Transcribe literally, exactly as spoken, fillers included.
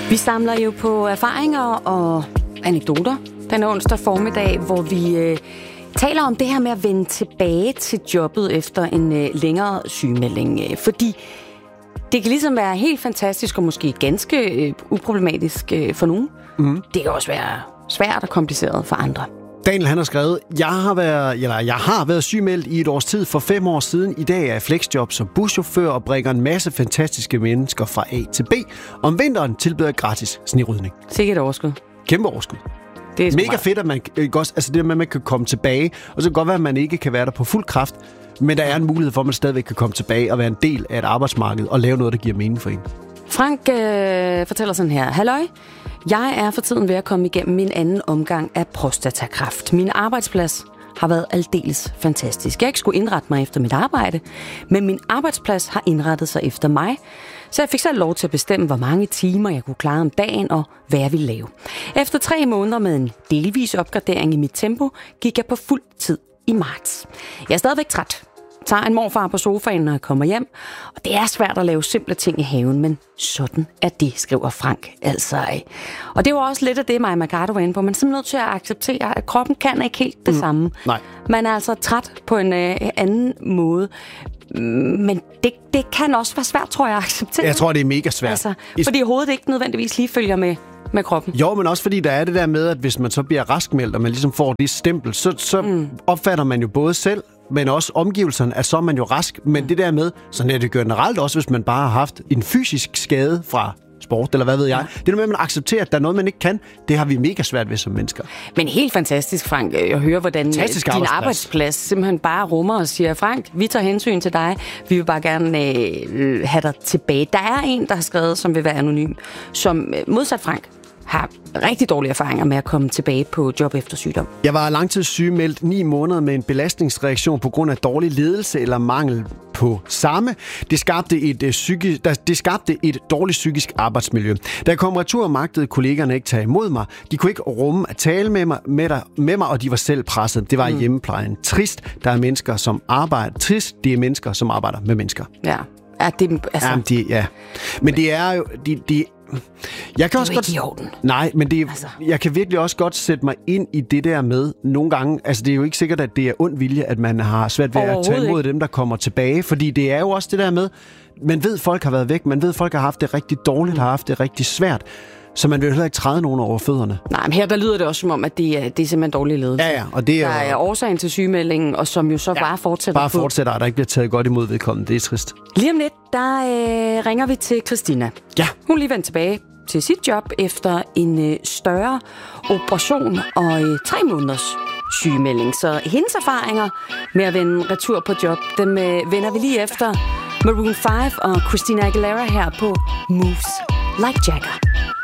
Vi samler jo på erfaringer og anekdoter den onsdag formiddag, hvor vi øh, taler om det her med at vende tilbage til jobbet efter en øh, længere sygemelding. Øh, fordi det kan ligesom være helt fantastisk og måske ganske øh, uproblematisk øh, for nogen. Mm. Det kan også være svært og kompliceret for andre. Daniel, han har skrevet, jeg har været, eller jeg har været sygemeldt i et års tid for fem år siden. I dag er jeg flexjob som buschauffør og bringer en masse fantastiske mennesker fra A til B. Om vinteren tilbyder jeg gratis snerydning. Sikkert overskud. Kæmpe overskud. Det er mega meget fedt, at man også, altså det med, at man kan komme tilbage. Og så kan det godt være, at man ikke kan være der på fuld kraft, men der er en mulighed for, at man stadigvæk kan komme tilbage og være en del af et arbejdsmarked og lave noget, der giver mening for en. Frank øh, fortæller sådan her. Halløj, jeg er for tiden ved at komme igennem min anden omgang af prostatakræft. Min arbejdsplads har været aldeles fantastisk. Jeg ikke skulle indrette mig efter mit arbejde, men min arbejdsplads har indrettet sig efter mig. Så jeg fik selv lov til at bestemme, hvor mange timer jeg kunne klare om dagen og hvad jeg ville lave. Efter tre måneder med en delvis opgradering i mit tempo, gik jeg på fuld tid i marts. Jeg er stadigvæk træt. Tager en morfar på sofaen, når jeg kommer hjem. Og det er svært at lave simple ting i haven, men sådan er det, skriver Frank. Altså, og det var også lidt af det, Maja Magado var inde på. Man er simpelthen nødt til at acceptere, at kroppen kan ikke helt det mm. samme. Nej. Man er altså træt på en øh, anden måde. Men det, det kan også være svært, tror jeg, at acceptere. Jeg tror, det er mega svært. Altså, fordi hovedet ikke nødvendigvis lige følger med. med kroppen. Jo, men også fordi der er det der med, at hvis man så bliver raskmeldt, og man ligesom får det stempel, så, så mm. opfatter man jo både selv, men også omgivelserne, at så er man jo rask. Men mm. det der med, sådan er det generelt også, hvis man bare har haft en fysisk skade fra sport, eller hvad ved jeg. Ja. Det er med, at man accepterer, at der er noget, man ikke kan. Det har vi mega svært ved som mennesker. Men helt fantastisk, Frank, at høre, hvordan fantastisk din arbejdsplads. arbejdsplads simpelthen bare rummer og siger, Frank, vi tager hensyn til dig. Vi vil bare gerne øh, have dig tilbage. Der er en, der har skrevet, som vil være anonym, som modsat Frank, har rigtig dårlige erfaringer med at komme tilbage på job efter sygdom. Jeg var langtidssygemeldt ni måneder med en belastningsreaktion på grund af dårlig ledelse eller mangel på samme. Det skabte et, uh, psyki- det skabte et dårligt psykisk arbejdsmiljø. Da jeg kom retur, magtede kollegerne ikke tage imod mig. De kunne ikke rumme at tale med mig, med, der, med mig og de var selv presset. Det var mm. hjemmeplejen. Trist, der er mennesker, som arbejder. Trist, det er mennesker, som arbejder med mennesker. Ja, ja det altså... Jamen, de, ja. Men det er jo... De, de, jeg kan det også er godt, ikke i orden. Nej, men det, altså. jeg kan virkelig også godt sætte mig ind i det der med nogle gange. Altså, det er jo ikke sikkert, at det er ond vilje, at man har svært ved at tage imod ikke. dem, der kommer tilbage. Fordi det er jo også det der med, man ved, folk har været væk. Man ved, folk har haft det rigtig dårligt, har haft det rigtig svært. Så man vil heller ikke træde nogen over fødderne. Nej, men her der lyder det også som om, at det er, det er simpelthen dårlig ledelse. Ja, ja, og det er, der er årsagen til sygemeldingen, og som jo så ja, bare fortsætter. Bare fortsætter, og der ikke bliver taget godt imod vedkommende. Det er trist. Lige om lidt, der øh, ringer vi til Christina. Ja. Hun er lige vendt tilbage til sit job efter en øh, større operation og øh, tre måneders sygemelding. Så hendes erfaringer med at vende retur på job, dem øh, vender vi lige efter Maroon five og Christina Aguilera her på Moves Like Jagger.